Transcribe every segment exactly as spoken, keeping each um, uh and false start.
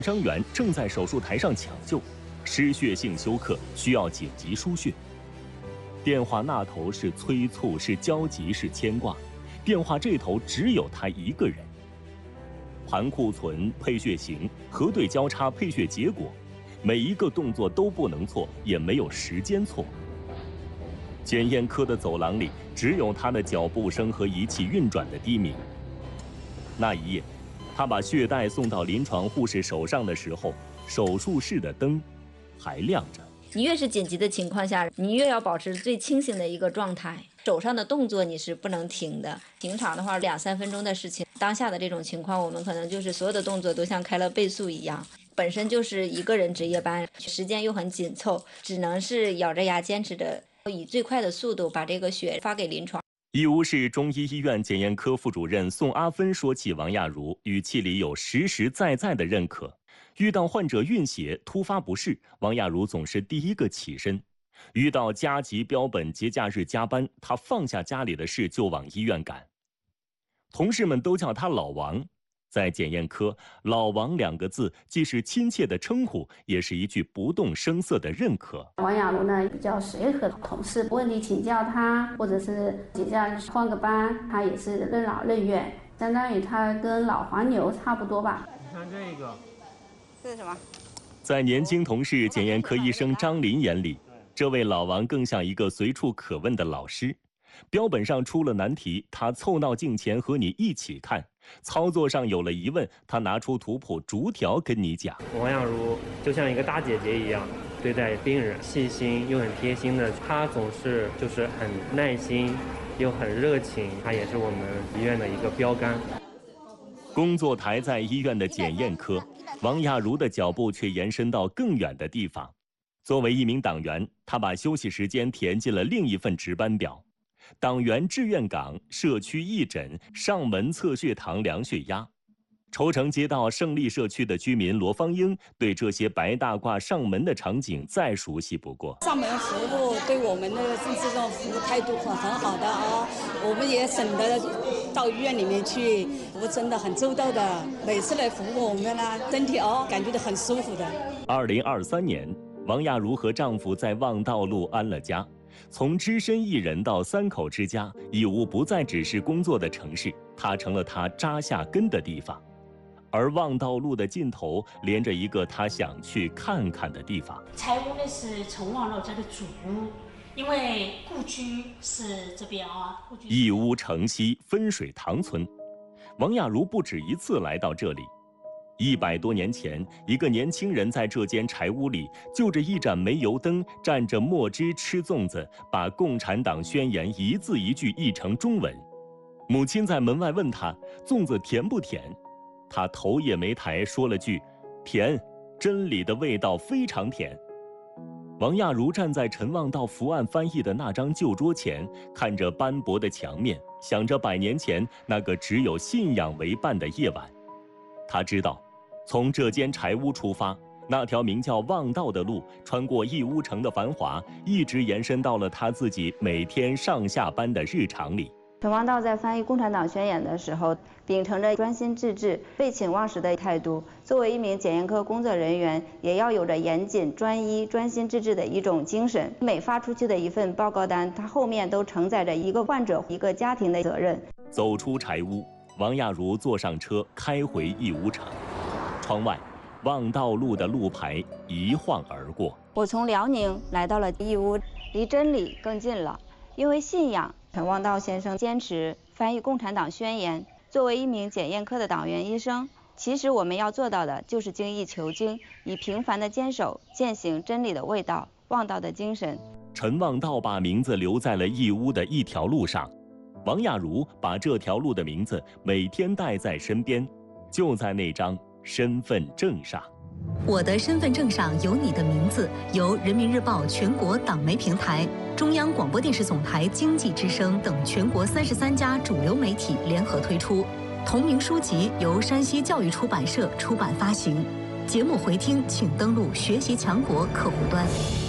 伤员正在手术台上抢救，失血性休克，需要紧急输血。电话那头是催促，是焦急，是牵挂，电话这头只有他一个人。盘库存、配血型、核对交叉、配血结果，每一个动作都不能错，也没有时间错。检验科的走廊里只有他的脚步声和仪器运转的低鸣。那一夜，他把血袋送到临床护士手上的时候，手术室的灯还亮着。 你越是紧急的情况下，你越要保持最清醒的一个状态，手上的动作你是不能停的。平常的话两三分钟的事情，当下的这种情况，我们可能就是所有的动作都像开了倍速一样。本身就是一个人值夜班，时间又很紧凑，只能是咬着牙坚持着，以最快的速度把这个血发给临床。 义乌市中医医院检验科副主任宋阿芬说起王亚茹，语气里有实实在在的认可。遇到患者晕血、突发不适，王亚茹总是第一个起身；遇到加急标本节假日加班，她放下家里的事就往医院赶。同事们都叫她老王。在检验科，老王两个字既是亲切的称呼，也是一句不动声色的认可。 王亚茹呢比较随和，同事问题请教他，或者是请教换个班，他也是任劳任怨，相当于他跟老黄牛差不多吧。 你看这个， 这是什么？ 在年轻同事检验科医生张林眼里，这位老王更像一个随处可问的老师。标本上出了难题，他凑到镜前和你一起看；操作上有了疑问，他拿出图谱逐条跟你讲。 王亚茹就像一个大姐姐一样对待病人，细心又很贴心的。她总是就是很耐心又很热情，她也是我们医院的一个标杆。 工作台在医院的检验科，王亚茹的脚步却延伸到更远的地方。作为一名党员，他把休息时间填进了另一份值班表。党员志愿岗、社区义诊、上门测血糖、量血压。愁城街道胜利社区的居民罗芳英对这些白大褂上门的场景再熟悉不过。 上门服务对我们的这种服务态度很很好的啊，我们也省得到医院里面去，服务真的很周到的，每次来服务我们呢，身体哦感觉到很舒服的。 二零二三年，王亚茹和丈夫在望道路安了家。从只身一人到三口之家，义乌不再只是工作的城市，它成了他扎下根的地方。而望道路的尽头连着一个他想去看看的地方。 柴屋呢是崇望路这个主屋，因为故居是这边啊。 义乌城西分水塘村，王亚茹不止一次来到这里。一百多年前，一个年轻人在这间柴屋里，就着一盏煤油灯，蘸着墨汁吃粽子，把《共产党宣言》一字一句译成中文。母亲在门外问他：“粽子甜不甜？”他头也没抬，说了句：“甜，真理的味道非常甜。”王亚茹站在陈望道伏案翻译的那张旧桌前，看着斑驳的墙面，想着百年前那个只有信仰为伴的夜晚。他知道，从这间柴屋出发，那条名叫望道的路，穿过义乌城的繁华，一直延伸到了他自己每天上下班的日常里。 陈望道在翻译《共产党宣言》的时候，秉承着专心致志、废寝忘食的态度。作为一名检验科工作人员，也要有着严谨、专一、专心致志的一种精神。每发出去的一份报告单，它后面都承载着一个患者、一个家庭的责任。 走出柴屋，王亚茹坐上车，开回义乌城。窗外，望道路的路牌一晃而过。 我从辽宁来到了义乌，离真理更近了。因为信仰，陈望道先生坚持翻译《共产党宣言》。作为一名检验科的党员医生，其实我们要做到的就是精益求精，以平凡的坚守践行真理的味道、望道的精神。 陈望道把名字留在了义乌的一条路上，王亚茹把这条路的名字每天带在身边，就在那张身份证上。 我的身份证上有你的名字，由人民日报全国党媒平台、中央广播电视总台经济之声等全国三十三家主流媒体联合推出。同名书籍由山西教育出版社出版发行。节目回听请登录学习强国客户端。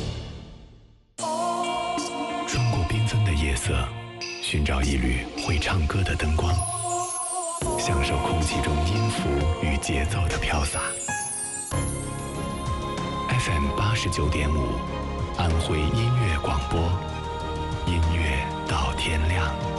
穿过缤纷的夜色，寻找一缕会唱歌的灯光，享受空气中音符与节奏的飘洒。 F M 八十九点五，安徽音乐广播，音乐到天亮。